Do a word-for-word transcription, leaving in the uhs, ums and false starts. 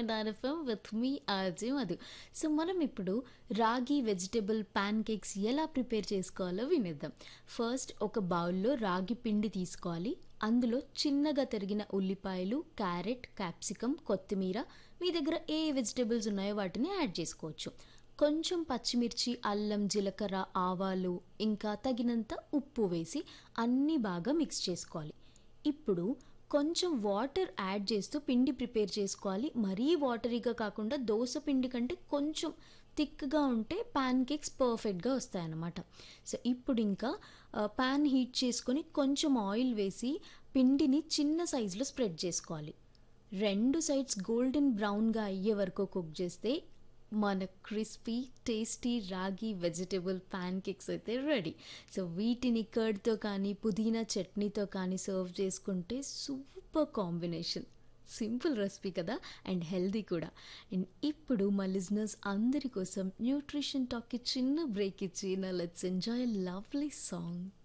Nine FM with me RJ Madhu. So మనం ఇప్పుడు రాగి వెజిటబుల్ పాన్ కేక్స్ ఎలా ప్రిపేర్ చేసుకోవాలో వినేద్దాం. ఫస్ట్ ఒక బౌల్లో రాగి పిండి తీసుకోవాలి. అందులో చిన్నగా తరిగిన ఉల్లిపాయలు, క్యారెట్, క్యాప్సికమ్, కొత్తిమీర, మీ దగ్గర ఏ వెజిటబుల్స్ ఉన్నాయో వాటిని యాడ్ చేసుకోవచ్చు. కొంచెం పచ్చిమిర్చి, అల్లం, జీలకర్ర, ఆవాలు, ఇంకా తగినంత ఉప్పు వేసి అన్నీ బాగా మిక్స్ చేసుకోవాలి. ఇప్పుడు కొంచెం వాటర్ యాడ్ చేస్తూ పిండి ప్రిపేర్ చేసుకోవాలి. మరీ వాటరీగా కాకుండా దోస పిండి కంటే కొంచెం థిక్గా ఉంటే పాన్ కేక్స్ పర్ఫెక్ట్గా వస్తాయన్నమాట. సో ఇప్పుడు ఇంకా పాన్ హీట్ చేసుకొని కొంచెం ఆయిల్ వేసి పిండిని చిన్న సైజులో స్ప్రెడ్ చేసుకోవాలి. రెండు సైడ్స్ గోల్డెన్ బ్రౌన్గా అయ్యే వరకు కుక్ చేస్తే మన క్రిస్పీ టేస్టీ రాగి వెజిటబుల్ పాన్ కేక్స్ అయితే రెడీ. సో వీటిని కర్డ్తో కానీ పుదీనా చట్నీతో కానీ సర్వ్ చేసుకుంటే సూపర్ కాంబినేషన్. సింపుల్ రెసిపీ కదా, అండ్ హెల్దీ కూడా. అండ్ ఇప్పుడు మా లిజనర్స్ అందరి కోసం న్యూట్రిషన్ టాక్కి చిన్న బ్రేక్ ఇచ్చి నా లెట్స్ ఎంజాయ్ లవ్లీ సాంగ్.